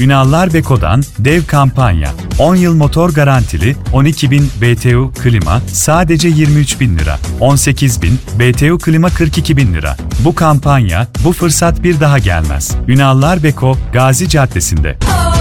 Ünallar Beko'dan dev kampanya. 10 yıl motor garantili, 12.000 BTU klima sadece 23.000 lira. 18.000 BTU klima 42.000 lira. Bu kampanya, bu fırsat bir daha gelmez. Ünallar Beko, Gazi Caddesi'nde.